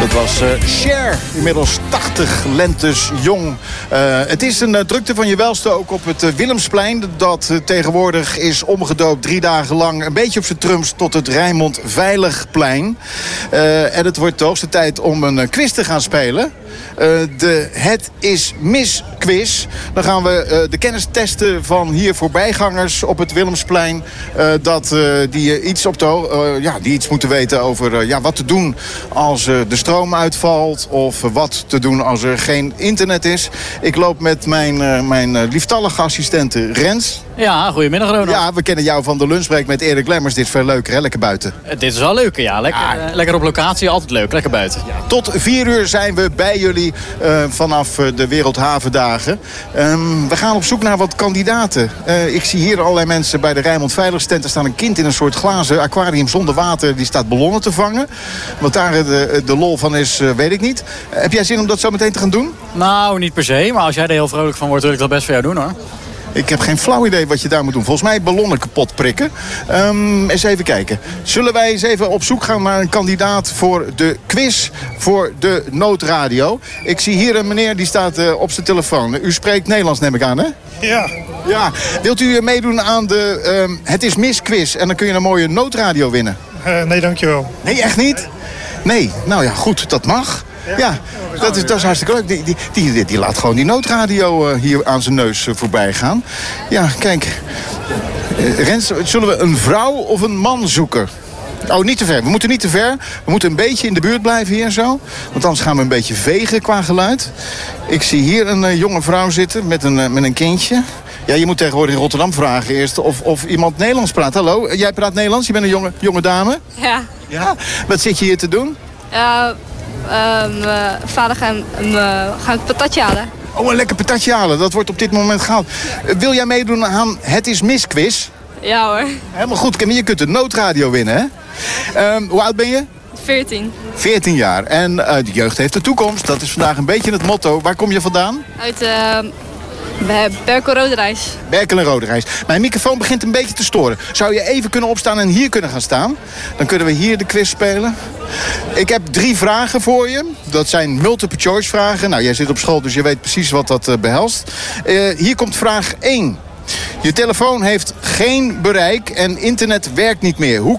Dat was Cher, inmiddels 80 lentes jong. Het is een drukte van je welste ook op het Willemsplein. Dat tegenwoordig is omgedoopt 3 dagen lang een beetje op zijn trumps tot het Rijnmond Veiligplein. En het wordt de hoogste tijd om een quiz te gaan spelen. De Het is Mis quiz. Dan gaan we de kennis testen van hier voorbijgangers op het Willemsplein. Die iets moeten weten over wat te doen als de stroom uitvalt. Of wat te doen als er geen internet is. Ik loop met mijn lieftallige assistente Rens. Ja, goedemiddag Ronald. Ja, we kennen jou van de lunchbreak met Erik Lemmers. Dit is veel leuker, hè? Lekker buiten. Dit is wel leuk, ja. Lekker op locatie, altijd leuk. Lekker buiten. Ja. Tot 4 uur zijn we bij jullie vanaf de Wereldhavendagen. We gaan op zoek naar wat kandidaten. Ik zie hier allerlei mensen bij de Rijnmond Veiligheidstent. Er staat een kind in een soort glazen aquarium zonder water. Die staat ballonnen te vangen. Wat daar de lol van is, weet ik niet. Heb jij zin om dat zo meteen te gaan doen? Nou, niet per se. Maar als jij er heel vrolijk van wordt, wil ik dat best voor jou doen, hoor. Ik heb geen flauw idee wat je daar moet doen. Volgens mij ballonnen kapot prikken. Eens even kijken. Zullen wij eens even op zoek gaan naar een kandidaat voor de quiz voor de noodradio? Ik zie hier een meneer die staat op zijn telefoon. U spreekt Nederlands, neem ik aan, hè? Ja. Wilt u meedoen aan de Het is Mis quiz? En dan kun je een mooie noodradio winnen. Nee, dankjewel. Nee, echt niet? Nee, nou ja, goed, dat mag. Ja, dat is hartstikke leuk. Die laat gewoon die noodradio hier aan zijn neus voorbij gaan. Ja, kijk. Rens, zullen we een vrouw of een man zoeken? Oh, niet te ver. We moeten niet te ver. We moeten een beetje in de buurt blijven hier zo. Want anders gaan we een beetje vegen qua geluid. Ik zie hier een jonge vrouw zitten met een kindje. Ja, je moet tegenwoordig in Rotterdam vragen eerst of iemand Nederlands praat. Hallo, jij praat Nederlands? Je bent een jonge dame? Ja. Wat zit je hier te doen? Mijn vader gaat patatje halen. Oh, een lekker patatje halen. Dat wordt op dit moment gehaald. Wil jij meedoen aan Het is Mis quiz? Ja hoor. Helemaal goed. Je kunt de noodradio winnen, hè? Hoe oud ben je? 14. 14 jaar. En de jeugd heeft de toekomst. Dat is vandaag een beetje het motto. Waar kom je vandaan? Uit Berkel-Roderijs. Berkel en Roderijs. Mijn microfoon begint een beetje te storen. Zou je even kunnen opstaan en hier kunnen gaan staan? Dan kunnen we hier de quiz spelen. Ik heb 3 vragen voor je. Dat zijn multiple choice vragen. Nou, jij zit op school, dus je weet precies wat dat behelst. Hier komt vraag 1. Je telefoon heeft geen bereik en internet werkt niet meer. Hoe